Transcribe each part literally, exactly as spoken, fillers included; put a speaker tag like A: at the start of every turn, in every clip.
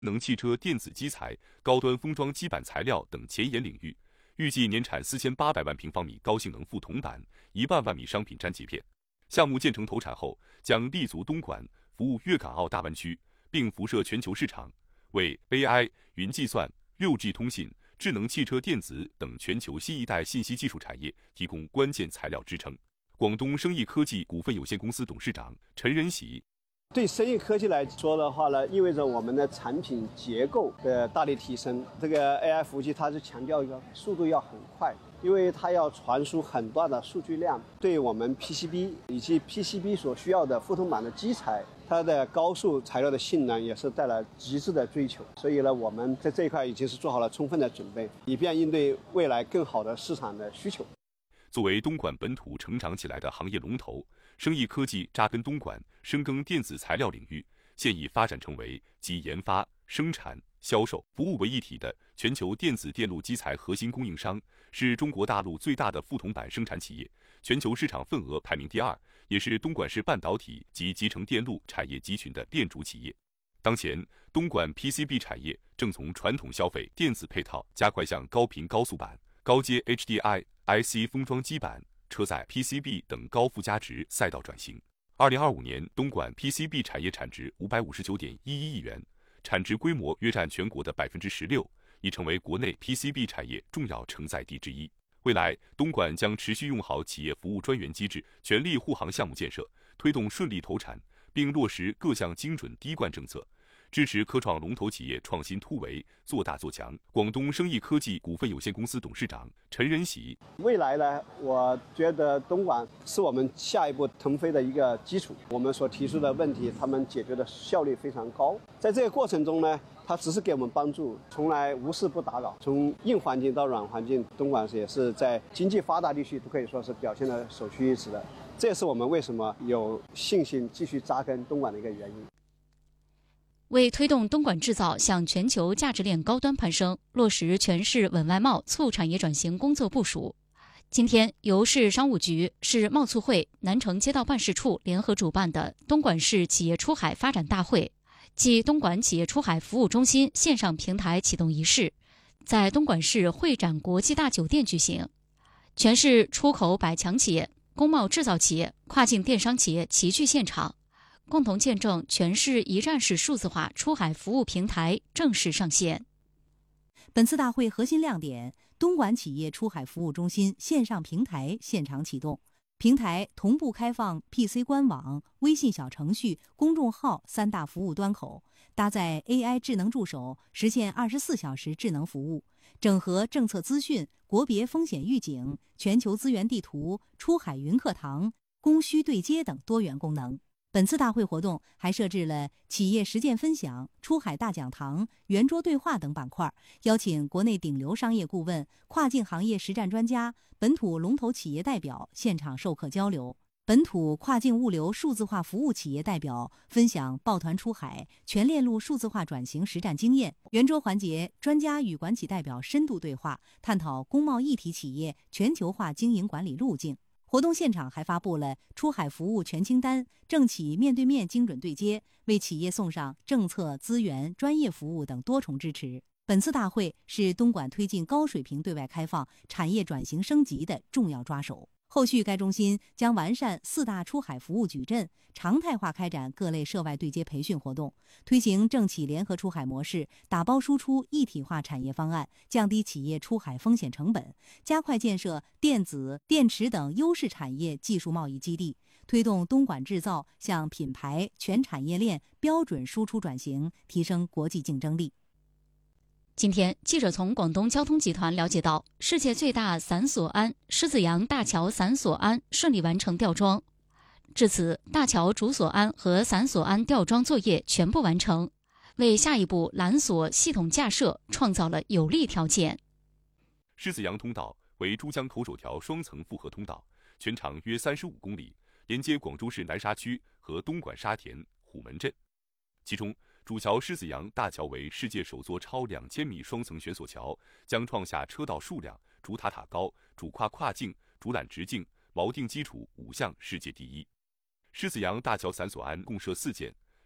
A: 能汽车电子基材、高端封装基板材料等前沿领域，预计年产四千八百万平方米高性能副铜板、一万万米商品粘结片。项目建成投产后，将立足东莞，服务粤港澳大湾区，并辐射全球市场，为 A I、云计算、六 G 通信、智能汽车电子等全球新一代信息技术产业提供关键材料支撑。广东生意科技股份有限公司董事长陈仁喜。
B: 对生意科技来说的话呢，意味着我们的产品结构的大力提升。这个 A I 服务器它是强调一个速度要很快，因为它要传输很大的数据量，对我们 P C B 以及 P C B 所需要的副铜板的基材，它的高速材料的性能也是带来极致的追求。所以呢，我们在这一块已经是做好了充分的准备，以便应对未来更好的市场的需求。
A: 作为东莞本土成长起来的行业龙头，生意科技扎根东莞，深耕电子材料领域，现已发展成为集研发、生产、销售、服务为一体的全球电子电路基材核心供应商，是中国大陆最大的副铜板生产企业，全球市场份额排名第二，也是东莞市半导体及集成电路产业集群的链主企业。当前，东莞 P C B 产业正从传统消费电子配套加快向高频高速板、高阶 H D I、I C 封装基板、车载 P C B 等高附加值赛道转型。二零二五年，东莞 P C B 产业产值五百五十九点一一亿元，产值规模约占全国的百分之十六，已成为国内 P C B 产业重要承载地之一。未来，东莞将持续用好企业服务专员机制，全力护航项目建设，推动顺利投产，并落实各项精准滴灌政策，支持科创龙头企业创新突围，做大做强。广东生意科技股份有限公司董事长陈仁喜：
B: 未来呢，我觉得东莞是我们下一步腾飞的一个基础。我们所提出的问题，他们解决的效率非常高。在这个过程中呢，它只是给我们帮助，从来无事不打扰。从硬环境到软环境，东莞也是在经济发达地区都可以说是表现得首屈一指的。这也是我们为什么有信心继续扎根东莞的一个原因。
C: 为推动东莞制造向全球价值链高端攀升，落实全市稳外贸促产业转型工作部署，今天由市商务局、市贸促会南城街道办事处联合主办的东莞市企业出海发展大会暨东莞企业出海服务中心线上平台启动仪式，在东莞市会展国际大酒店举行。全市出口百强企业、工贸制造企业、跨境电商企业齐聚现场，共同见证全市一站式数字化出海服务平台正式上线。
D: 本次大会核心亮点：东莞企业出海服务中心线上平台现场启动，平台同步开放 P C 官网、微信小程序、公众号三大服务端口，搭载 A I 智能助手，实现二十四小时智能服务，整合政策资讯、国别风险预警、全球资源地图、出海云课堂、供需对接等多元功能。本次大会活动还设置了企业实践分享、出海大讲堂、圆桌对话等板块，邀请国内顶流商业顾问、跨境行业实战专家、本土龙头企业代表现场授课交流，本土跨境物流数字化服务企业代表分享抱团出海、全链路数字化转型实战经验。圆桌环节，专家与管企代表深度对话，探讨工贸一体企业全球化经营管理路径。活动现场还发布了出海服务全清单，政企面对面精准对接，为企业送上政策、资源、专业服务等多重支持。本次大会是东莞推进高水平对外开放、产业转型升级的重要抓手。后续该中心将完善四大出海服务矩阵，常态化开展各类涉外对接培训活动，推行政企联合出海模式，打包输出一体化产业方案，降低企业出海风险成本，加快建设电子、电池等优势产业技术贸易基地，推动东莞制造向品牌、全产业链标准输出转型，提升国际竞争力。
C: 今天，记者从广东交通集团了解到，世界最大散索庵狮子洋大桥散索庵顺利完成吊装。至此，大桥主索庵和散索庵吊装作业全部完成，为下一步缆索系统架设创造了有利条件。
A: 狮子洋通道为珠江口首条双层复合通道，全长约三十五公里，连接广州市南沙区和东莞沙田、虎门镇。其中，主桥狮子洋大桥为世界首座超两千米双层悬索桥，将创下车道数量、主塔塔高、主跨跨境、主缆直径、锚定基础五项世界第一。狮子洋大桥散索庵共设四件，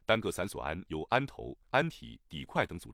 A: 单个散索胺由胺头、胺体、底块等组